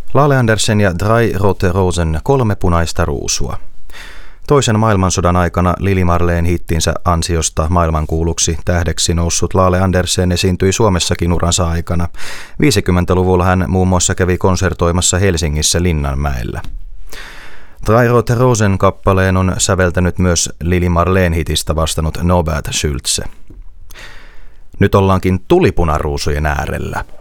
Lale Andersen ja Drei rote Rosen 3 punaista ruusua. Toisen maailmansodan aikana Lili Marleen hittinsä ansiosta maailmankuuluksi tähdeksi noussut Lale Andersen esiintyi Suomessakin uransa aikana. 50-luvulla hän muun muassa kävi konsertoimassa Helsingissä Linnanmäellä. Drei rote Rosen kappaleen on säveltänyt myös Lili Marleen hitistä vastannut Norbert Schulze. Nyt ollaankin tulipunaruusujen äärellä.